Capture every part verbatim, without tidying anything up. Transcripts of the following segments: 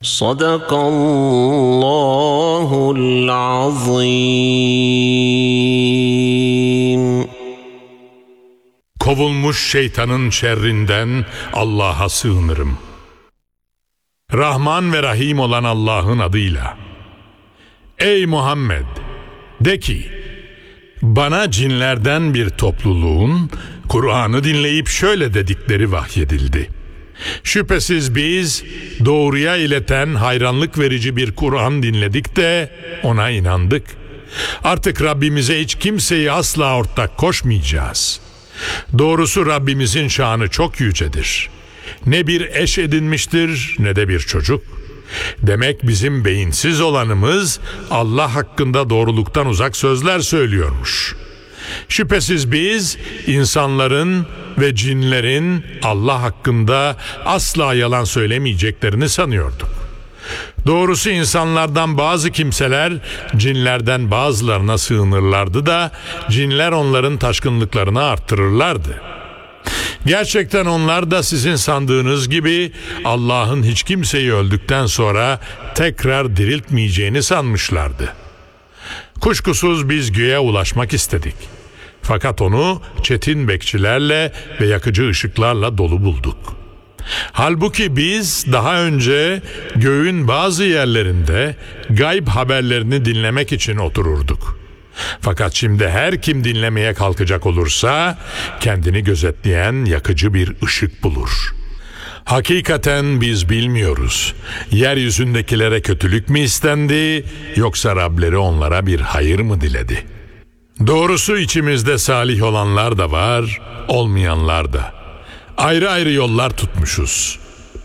Sadakallahul azim. Kovulmuş şeytanın şerrinden Allah'a sığınırım. Rahman ve Rahim olan Allah'ın adıyla. Ey Muhammed! De ki, bana cinlerden bir topluluğun Kur'an'ı dinleyip şöyle dedikleri vahyedildi. Şüphesiz biz doğruya ileten hayranlık verici bir Kur'an dinledik de ona inandık. Artık Rabbimize hiç kimseyi asla ortak koşmayacağız. Doğrusu Rabbimizin şanı çok yücedir. Ne bir eş edinmiştir ne de bir çocuk. Demek bizim beyinsiz olanımız Allah hakkında doğruluktan uzak sözler söylüyormuş. Şüphesiz biz insanların ve cinlerin Allah hakkında asla yalan söylemeyeceklerini sanıyorduk. Doğrusu insanlardan bazı kimseler cinlerden bazılarına sığınırlardı da cinler onların taşkınlıklarını arttırırlardı. Gerçekten onlar da sizin sandığınız gibi Allah'ın hiç kimseyi öldükten sonra tekrar diriltmeyeceğini sanmışlardı. Kuşkusuz biz göğe ulaşmak istedik. Fakat onu çetin bekçilerle ve yakıcı ışıklarla dolu bulduk. Halbuki biz daha önce göğün bazı yerlerinde gayb haberlerini dinlemek için otururduk. Fakat şimdi her kim dinlemeye kalkacak olursa kendini gözetleyen yakıcı bir ışık bulur. Hakikaten biz bilmiyoruz. Yeryüzündekilere kötülük mü istendi yoksa Rableri onlara bir hayır mı diledi? Doğrusu içimizde salih olanlar da var, olmayanlar da. Ayrı ayrı yollar tutmuşuz.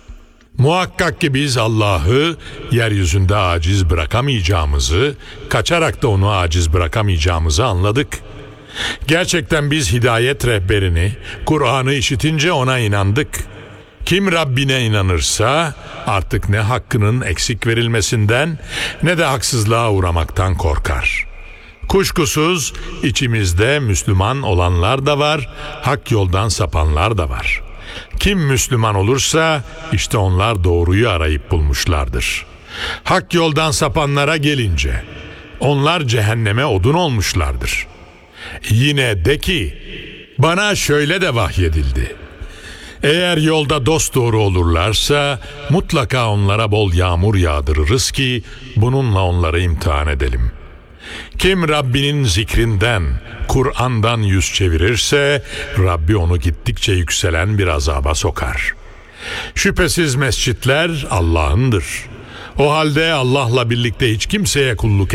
Muhakkak ki biz Allah'ı yeryüzünde aciz bırakamayacağımızı, kaçarak da onu aciz bırakamayacağımızı anladık. Gerçekten biz hidayet rehberini, Kur'an'ı işitince ona inandık. Kim Rabbine inanırsa artık ne hakkının eksik verilmesinden ne de haksızlığa uğramaktan korkar. Kuşkusuz içimizde Müslüman olanlar da var, hak yoldan sapanlar da var. Kim Müslüman olursa işte onlar doğruyu arayıp bulmuşlardır. Hak yoldan sapanlara gelince onlar cehenneme odun olmuşlardır. Yine de ki bana şöyle de vahyedildi. Eğer yolda dosdoğru olurlarsa mutlaka onlara bol yağmur yağdırırız ki bununla onları imtihan edelim. Kim Rabbinin zikrinden, Kur'an'dan yüz çevirirse Rabbi onu gittikçe yükselen bir azaba sokar. Şüphesiz mescitler Allah'ındır. O halde Allah'la birlikte hiç kimseye kulluk